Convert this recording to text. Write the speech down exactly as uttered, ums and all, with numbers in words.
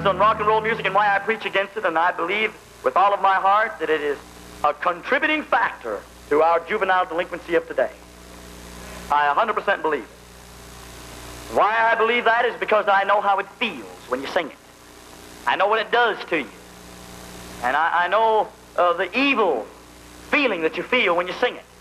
influence on rock and roll music and why I preach against it, and I believe with all of my heart that it is a contributing factor to our juvenile delinquency of today. I one hundred percent believe it. Why I believe that is because I know how it feels when you sing it. I know what it does to you. And I, I know uh, the evil feeling that you feel when you sing it.